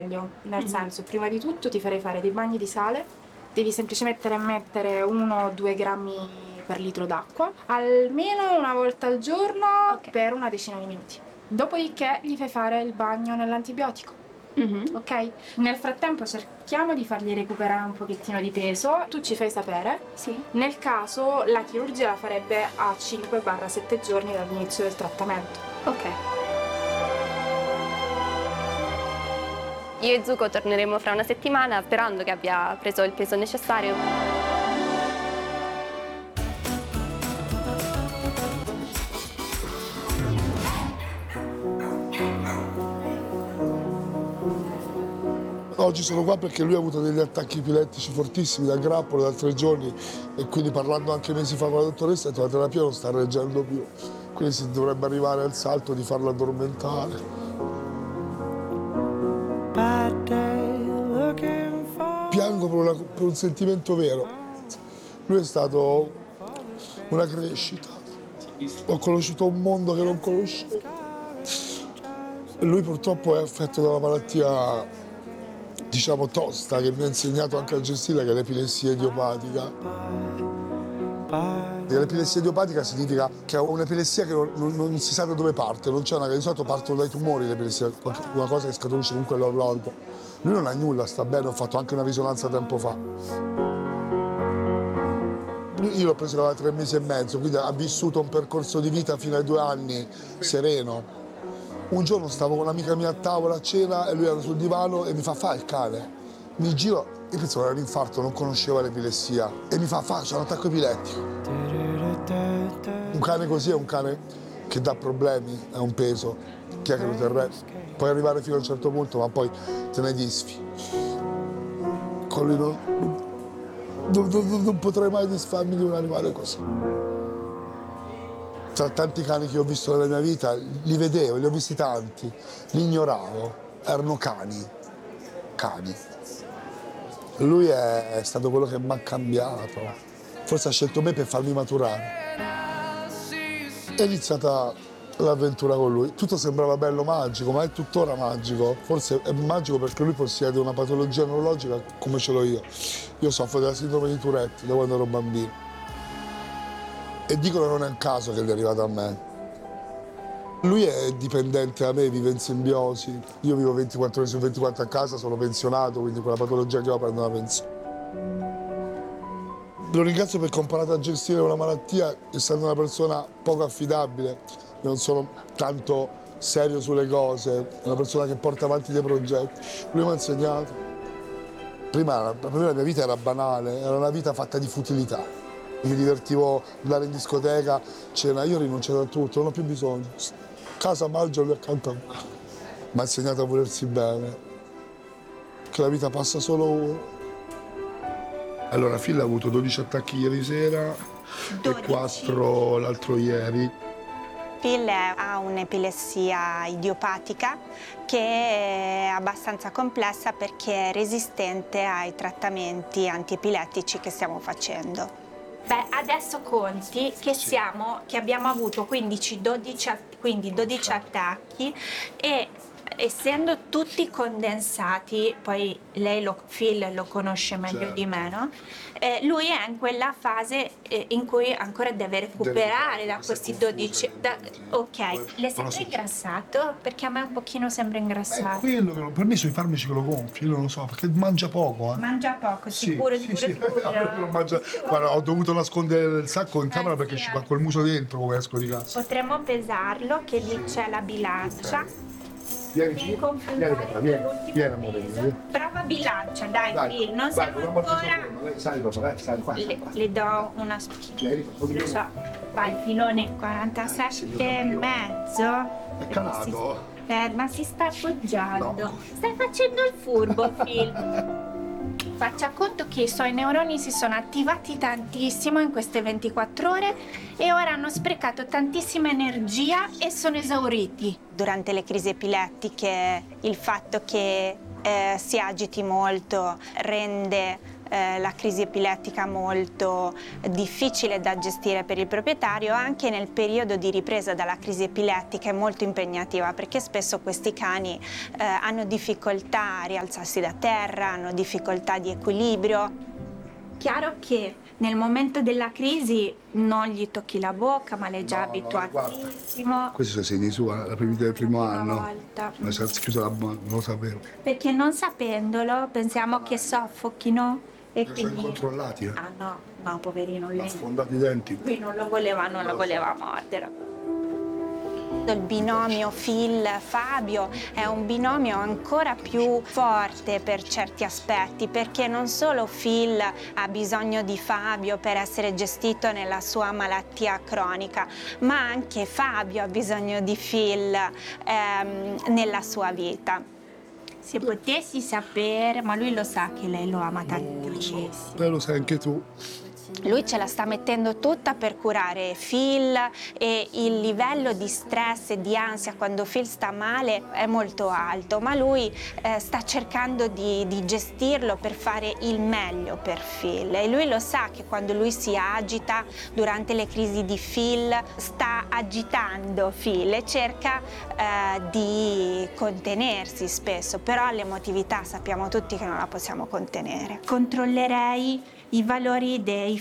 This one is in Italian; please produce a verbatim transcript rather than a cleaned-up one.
Nel Mm-hmm. senso, prima di tutto ti farei fare dei bagni di sale, devi semplicemente mettere uno o due grammi per litro d'acqua, almeno una volta al giorno Ok. per una decina di minuti. Dopodiché gli fai fare il bagno nell'antibiotico. Mhm. Ok? Nel frattempo cerchiamo di fargli recuperare un pochettino di peso, tu ci fai sapere. Sì. Nel caso la chirurgia la farebbe a cinque sette giorni dall'inizio del trattamento. Ok. Io e Zuko torneremo fra una settimana sperando che abbia preso il peso necessario. Oggi sono qua perché lui ha avuto degli attacchi epilettici fortissimi da grappolo da tre giorni e quindi parlando anche mesi fa con la dottoressa ha detto la terapia non sta reggendo più, quindi si dovrebbe arrivare al salto di farlo addormentare. Piango per, una, per un sentimento vero. Lui è stato una crescita. Ho conosciuto un mondo che non conoscevo. E lui purtroppo è affetto da una malattia, diciamo, tosta, che mi ha insegnato anche a gestire, che è l'epilessia idiopatica. L'epilessia idiopatica significa che è un'epilessia che non, non, non si sa da dove parte, non c'è una, di solito partono dai tumori l'epilessia, una cosa che scaturisce comunque dall'organo. Lui non ha nulla, sta bene, ho fatto anche una risonanza tempo fa. Io l'ho preso da tre mesi e mezzo, quindi ha vissuto un percorso di vita fino ai due anni sereno. Un giorno stavo con un'amica mia a tavola a cena e lui era sul divano e mi fa fa il cane. Mi giro, io pensavo era un infarto, non conosceva l'epilessia. E mi fa fa, c'è un attacco epilettico. Un cane così è un cane che dà problemi, è un peso. Chi è che lo terrebbe? Puoi arrivare fino a un certo punto, ma poi te ne disfi. Con lui non, non, non, non potrei mai disfarmi di un animale così. Tra tanti cani che ho visto nella mia vita, li vedevo, li ho visti tanti, li ignoravo, erano cani, cani. Lui è stato quello che mi ha cambiato, forse ha scelto me per farmi maturare. È iniziata l'avventura con lui, tutto sembrava bello, magico, ma è tuttora magico. Forse è magico perché lui possiede una patologia neurologica come ce l'ho io. Io soffro della sindrome di Tourette da quando ero bambino. E dicono che non è un caso che è arrivato a me. Lui è dipendente da me, vive in simbiosi. Io vivo ventiquattro ore su ventiquattro a casa, sono pensionato, quindi con la patologia che ho prendo una pensione. Lo ringrazio perché ho imparato a gestire una malattia, essendo una persona poco affidabile. Non sono tanto serio sulle cose, una persona che porta avanti dei progetti. Lui mi ha insegnato. Prima, prima la mia vita era banale, era una vita fatta di futilità. Mi divertivo ad andare in discoteca, cena, io ho rinunciato a tutto, non ho più bisogno. Casa, mangio, lui accanto a me. Mi ha insegnato a volersi bene, che la vita passa solo uno. Allora, Phil ha avuto dodici attacchi ieri sera dodici. E quattro l'altro ieri. Phil ha un'epilessia idiopatica che è abbastanza complessa perché è resistente ai trattamenti antiepilettici che stiamo facendo. Beh, adesso conti che siamo, che abbiamo avuto quindici dodici, quindi dodici attacchi e essendo tutti condensati, poi lei lo, Phil lo conosce meglio Certo. di me, no? Eh, lui è in quella fase eh, in cui ancora deve recuperare da questi dodici. Da, ok, le sembra ingrassato? Perché a me un pochino sembra È ingrassato. quello che lo- per me sui farmaci che lo gonfi, io non lo so, perché mangia poco. Eh. Mangia poco, sicuro, sì, sicuro, sì, sicuro. non mangia- Guarda, ho dovuto nascondere il sacco in camera Eh, perché sì, ci eh. va col muso dentro come esco di casa. Potremmo pesarlo, che lì c'è la bilancia. Vieni, Mi vieni, confermare papà, vieni, l'ultimo vieni amore peso. mio. Prova bilancia, dai, Dai, Phil, non vai, siamo una volta ancora. sopra, dai, sali papà, dai, sali qua. Le, le do una Vieni, lo so. Vai, filone quarantasette e mezzo. È calato. Ferma, si sta appoggiando. No. Stai facendo il furbo, Phil. Faccia conto che i suoi neuroni si sono attivati tantissimo in queste ventiquattro ore e ora hanno sprecato tantissima energia e sono esauriti. Durante le crisi epilettiche il fatto che eh, si agiti molto rende eh, la crisi epilettica molto difficile da gestire per il proprietario. Anche nel periodo di ripresa dalla crisi epilettica è molto impegnativa, perché spesso questi cani eh, hanno difficoltà a rialzarsi da terra, hanno difficoltà di equilibrio. Chiaro che nel momento della crisi non gli tocchi la bocca, ma l'è già No, no, abituatissimo. Questi sono segni su, la prima del primo Una anno. volta. Mi si è schiuso la bocca, non lo sapevo. Perché non sapendolo pensiamo che soffochino e Sono quindi... controllati, eh. Ah no, no poverino, Ha lui, sfondato i denti. lui non lo voleva, non lo voleva mordere. Il binomio Phil-Fabio è un binomio ancora più forte per certi aspetti, perché non solo Phil ha bisogno di Fabio per essere gestito nella sua malattia cronica, ma anche Fabio ha bisogno di Phil ehm, nella sua vita. Se potessi sapere, ma lui lo sa che lei lo ama tantissimo. Poi lo sai anche tu. Lui ce la sta mettendo tutta per curare Phil, e il livello di stress e di ansia quando Phil sta male è molto alto, ma lui eh, sta cercando di, di gestirlo per fare il meglio per Phil, e lui lo sa che quando lui si agita durante le crisi di Phil sta agitando Phil e cerca eh, di contenersi spesso, però l'emotività sappiamo tutti che non la possiamo contenere. Controllerei i valori dei